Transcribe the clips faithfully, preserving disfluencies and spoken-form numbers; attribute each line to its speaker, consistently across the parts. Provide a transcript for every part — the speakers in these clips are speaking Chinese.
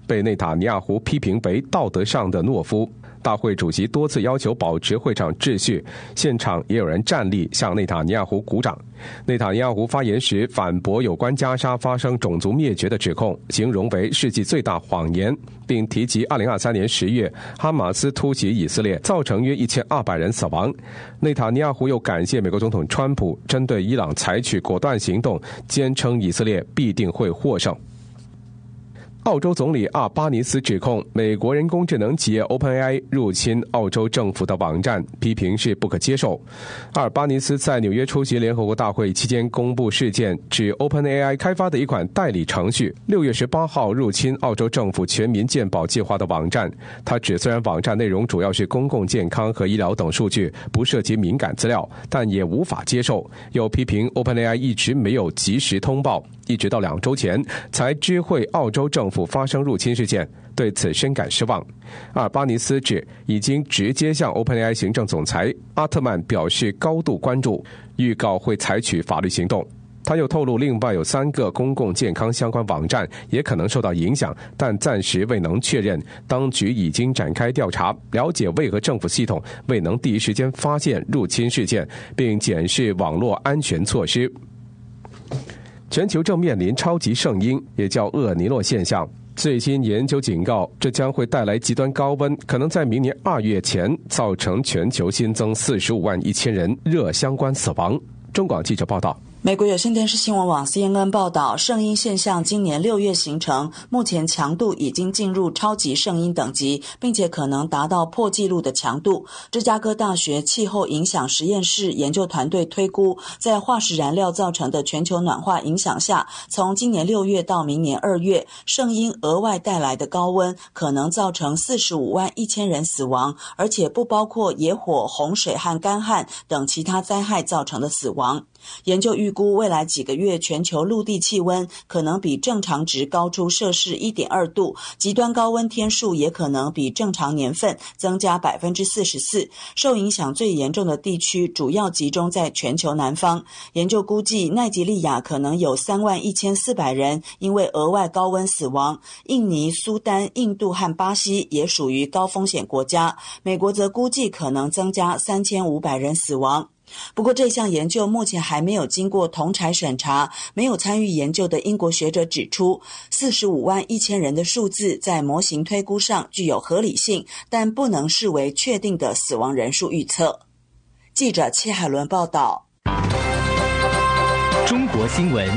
Speaker 1: 被内塔尼亚胡批评为道德上的懦夫。大会主席多次要求保持会场秩序，现场也有人站立向内塔尼亚胡鼓掌。内塔尼亚胡发言时反驳有关加沙发生种族灭绝的指控，形容为世纪最大谎言，并提及二零二三年十月哈马斯突袭以色列，造成约一千二百人死亡。内塔尼亚胡又感谢美国总统川普针对伊朗采取果断行动，坚称以色列必定会获胜。澳洲总理阿尔巴尼斯指控美国人工智能企业 OpenAI 入侵澳洲政府的网站，批评是不可接受。阿尔巴尼斯在纽约出席联合国大会期间公布事件，指 OpenAI 开发的一款代理程序六月十八号入侵澳洲政府全民健保计划的网站。他指虽然网站内容主要是公共健康和医疗等数据，不涉及敏感资料，但也无法接受。又批评 OpenAI 一直没有及时通报，一直到两周前才知会澳洲政府发生入侵事件，对此深感失望。阿尔巴尼斯指已经直接向 OpenAI 行政总裁阿特曼表示高度关注，预告会采取法律行动。他又透露，另外有三个公共健康相关网站也可能受到影响，但暂时未能确认。当局已经展开调查，了解为何政府系统未能第一时间发现入侵事件，并检视网络安全措施。全球正面临超级圣婴，也叫厄尔尼诺现象。最新研究警告，这将会带来极端高温，可能在明年二月前造成全球新增四十五万一千人热相关死亡。中广记者报道。
Speaker 2: 美国有线电视新闻网 C N N 报道，圣婴现象今年六月形成，目前强度已经进入超级圣婴等级，并且可能达到破纪录的强度。芝加哥大学气候影响实验室研究团队推估，在化石燃料造成的全球暖化影响下，从今年六月到明年二月，圣婴额外带来的高温可能造成四十五万一千人死亡，而且不包括野火、洪水和干旱等其他灾害造成的死亡。研究预估未来几个月全球陆地气温可能比正常值高出摄氏 一点二度，极端高温天数也可能比正常年份增加 百分之四十四。 受影响最严重的地区主要集中在全球南方。研究估计奈及利亚可能有三万一千四百人因为额外高温死亡，印尼、苏丹、印度和巴西也属于高风险国家，美国则估计可能增加三千五百人死亡。不过这项研究目前还没有经过同侪审查，没有参与研究的英国学者指出，四十五万一千人的数字在模型推估上具有合理性，但不能视为确定的死亡人数预测。记者戚海伦报道。
Speaker 3: 中国新闻。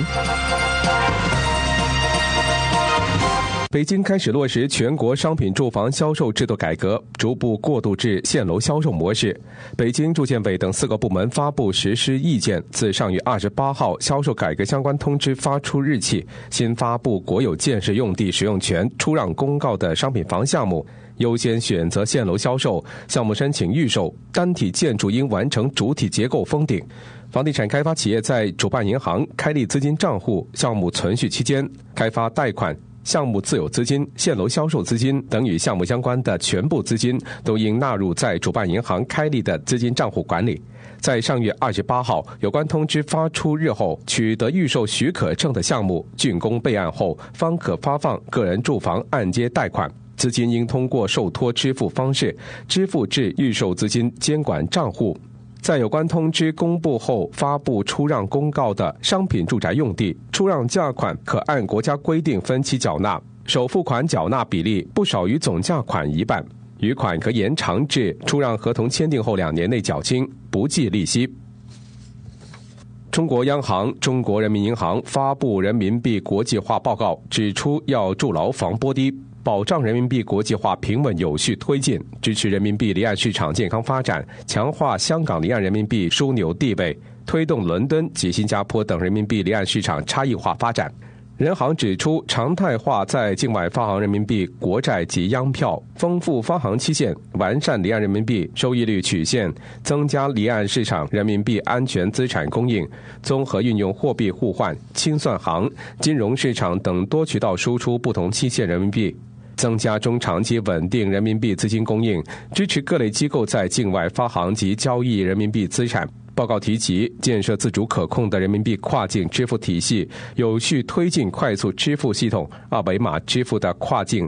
Speaker 1: 北京开始落实全国商品住房销售制度改革，逐步过渡至现楼销售模式。北京住建委等四个部门发布实施意见，自上月二十八号销售改革相关通知发出日起，新发布国有建设用地使用权出让公告的商品房项目优先选择现楼销售，项目申请预售，单体建筑应完成主体结构封顶。房地产开发企业在主办银行开立资金账户，项目存续期间开发贷款、项目自有资金、现楼销售资金等与项目相关的全部资金都应纳入在主办银行开立的资金账户管理。在上月二十八号有关通知发出日后，取得预售许可证的项目竣工备案后，方可发放个人住房按揭贷款，资金应通过受托支付方式支付至预售资金监管账户。在有关通知公布后发布出让公告的商品住宅用地，出让价款可按国家规定分期缴纳，首付款缴纳比例不少于总价款一半，余款可延长至出让合同签订后两年内缴清，不计利息。中国央行、中国人民银行发布人民币国际化报告，指出要筑牢防波堤，保障人民币国际化平稳有序推进，支持人民币离岸市场健康发展，强化香港离岸人民币枢纽地位，推动伦敦及新加坡等人民币离岸市场差异化发展。人行指出，常态化在境外发行人民币国债及央票，丰富发行期限，完善离岸人民币收益率曲线，增加离岸市场人民币安全资产供应，综合运用货币互换、清算行、金融市场等多渠道输出不同期限人民币，增加中长期稳定人民币资金供应，支持各类机构在境外发行及交易人民币资产。报告提及，建设自主可控的人民币跨境支付体系，有序推进快速支付系统、二维码支付的跨境